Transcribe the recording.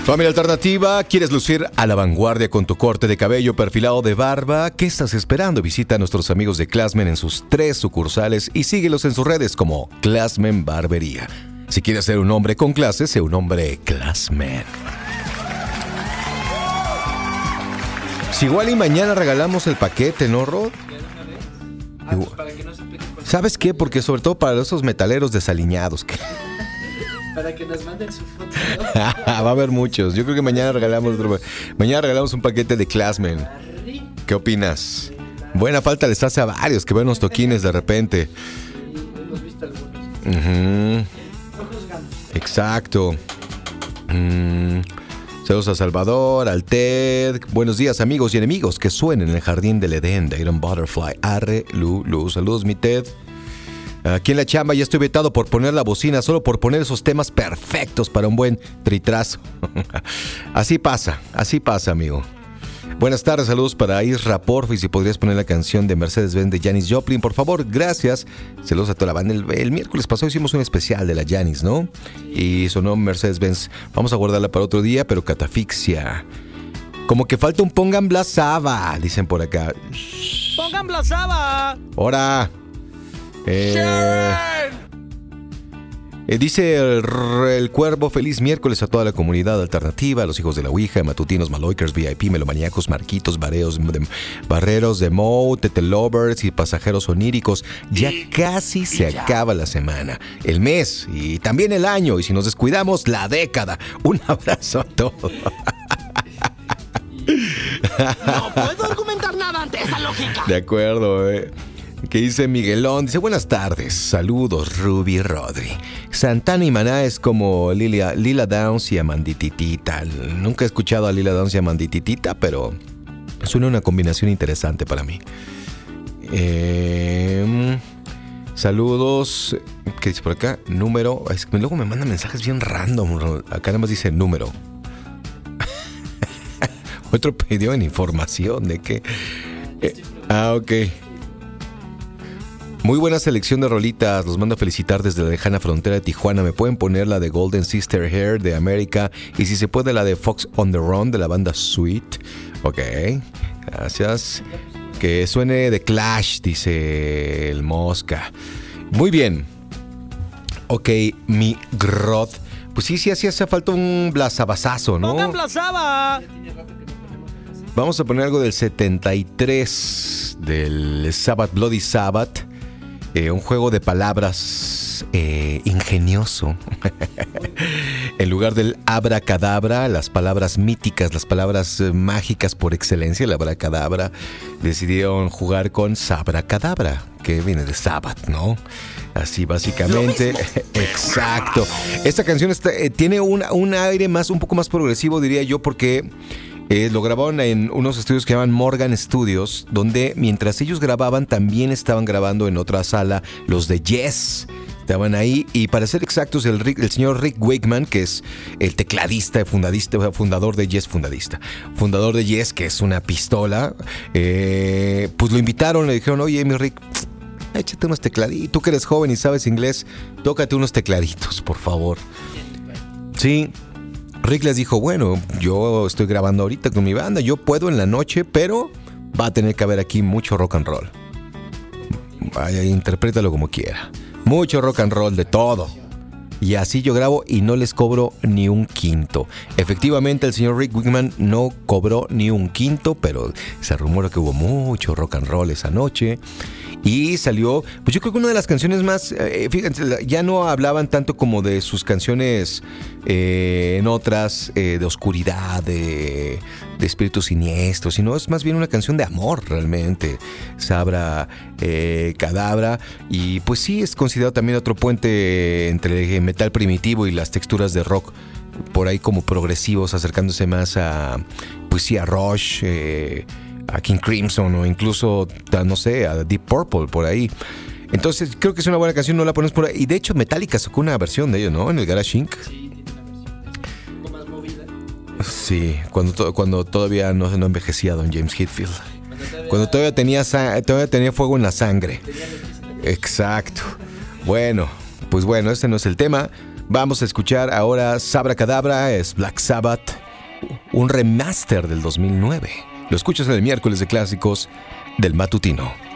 Familia Alternativa, ¿quieres lucir a la vanguardia con tu corte de cabello perfilado de barba? ¿Qué estás esperando? Visita a nuestros amigos de Classmen en sus 3 sucursales y síguelos en sus redes como Classmen Barbería. Si quieres ser un hombre con clase, sé un hombre Classmen. Si igual y mañana regalamos el paquete, ¿no, Rod? Pues para que no se peleen con... ¿Sabes qué? Porque sobre todo para esos metaleros desaliñados. Para que nos manden su foto, ¿no? Va a haber muchos. Yo creo que mañana regalamos un paquete de Classmen. ¿Qué opinas? Buena falta les hace a varios que ven los toquines de repente. Sí, hemos visto algunos. Uh-huh. No juzgamos. Exacto. Saludos a Salvador, al Ted. Buenos días, amigos y enemigos que suenen en el jardín del Edén de Iron Butterfly. Arre, Lulu. Saludos, mi Ted. Aquí en la chamba ya estoy vetado por poner la bocina, solo por poner esos temas perfectos para un buen tritrazo. Así pasa, amigo. Buenas tardes, saludos para Isra, porfa, y si podrías poner la canción de Mercedes-Benz de Janis Joplin, por favor, gracias. Saludos a toda la banda. El miércoles pasado hicimos un especial de la Janis, ¿no? Y sonó Mercedes-Benz. Vamos a guardarla para otro día, pero catafixia. Como que falta un Pongan Blasaba, dicen por acá. ¡Pongan Blasaba! ¡Hora! Dice el Cuervo, feliz miércoles a toda la comunidad alternativa, a los hijos de la Ouija, matutinos, maloikers, VIP, melomaníacos, marquitos, barreros de Mo, tetelovers y pasajeros oníricos. Ya casi se acaba la semana, el mes y también el año, y si nos descuidamos, la década. Un abrazo a todos. No puedo argumentar nada ante esa lógica. De acuerdo, ¿Qué dice Miguelón? Dice, buenas tardes, saludos Ruby Rodri. Santana y Maná es como Lila Downs y Amandititita. Nunca he escuchado a Lila Downs y Amandititita, pero suena una combinación interesante para mí. Saludos. ¿Qué dice por acá? Número. Es que luego me mandan mensajes bien random. Acá nada más dice número. Otro pidió en información de que... ok. Muy buena selección de rolitas, los mando a felicitar desde la lejana frontera de Tijuana. ¿Me pueden poner la de Golden Sister Hair de América? Y si se puede la de Fox on the Run de la banda Sweet. Ok, gracias. Que suene de Clash, dice el Mosca. Muy bien. Ok, mi Grod. Pues sí hace falta un blasabazazo, ¿no? ¡Pongan Blasaba! Vamos a poner algo del 73, del Sabbath, Bloody Sabbath. Un juego de palabras ingenioso. En lugar del abracadabra, las palabras míticas, las palabras mágicas por excelencia, el abracadabra, decidieron jugar con sabracadabra, que viene de Sabbath, ¿no? Así básicamente. Exacto. Esta canción tiene un aire un poco más progresivo, diría yo, porque... lo grabaron en unos estudios que llaman Morgan Studios, donde mientras ellos grababan también estaban grabando en otra sala los de Yes. Estaban ahí y para ser exactos el señor Rick Wakeman, que es el tecladista, fundador de Yes, que es una pistola, pues lo invitaron, le dijeron, oye mi Rick, échate unos tecladitos, tú que eres joven y sabes inglés, tócate unos tecladitos, por favor. Sí. Rick les dijo, bueno, yo estoy grabando ahorita con mi banda, yo puedo en la noche, pero va a tener que haber aquí mucho rock and roll. Vaya, interprétalo como quiera. Mucho rock and roll, de todo. Y así yo grabo y no les cobro ni un quinto. Efectivamente, el señor Rick Wakeman no cobró ni un quinto, pero se rumora que hubo mucho rock and roll esa noche. Y salió, pues yo creo que una de las canciones más, fíjense, ya no hablaban tanto como de sus canciones en otras, de oscuridad, de espíritus siniestros, sino es más bien una canción de amor realmente, Sabra Cadabra, y pues sí es considerado también otro puente entre metal primitivo y las texturas de rock, por ahí como progresivos, acercándose más a, pues sí, a Rush, a King Crimson o incluso, no sé, a Deep Purple, por ahí. Entonces creo que es una buena canción, no la pones por ahí. Y de hecho Metallica sacó una versión de ello, ¿no? En el Garage Inc. Sí, tiene una versión un poco más movida. Sí, cuando todavía no envejecía Don James Hetfield. Cuando todavía tenía fuego en la sangre. Exacto. Bueno, pues bueno, este no es el tema. Vamos a escuchar ahora Sabra Cadabra, es Black Sabbath. un remaster del 2009. Lo escuchas en el miércoles de clásicos del matutino.